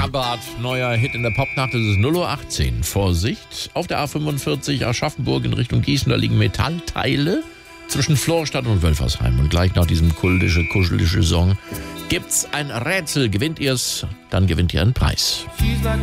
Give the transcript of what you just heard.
Gabart, neuer Hit in der Popnacht, das ist 0:18 Uhr. Vorsicht, auf der A45 Aschaffenburg in Richtung Gießen, da liegen Metallteile zwischen Florstadt und Wölfersheim. Und gleich nach diesem kuschelige Song gibt's ein Rätsel. Gewinnt ihr's, dann gewinnt ihr einen Preis. She's like